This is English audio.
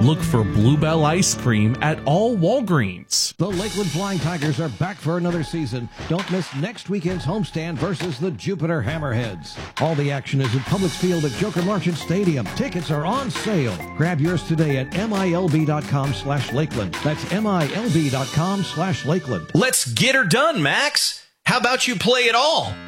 Look for Bluebell ice cream at all Walgreens. The Lakeland Flying Tigers are back for another season. Don't miss next weekend's homestand versus the Jupiter Hammerheads. All the action is at Publix Field at Joker Marchant Stadium. Tickets are on sale. Grab yours today at MILB.com/Lakeland. That's MILB.com/Lakeland. Let's get her done, Max. How about you play it all?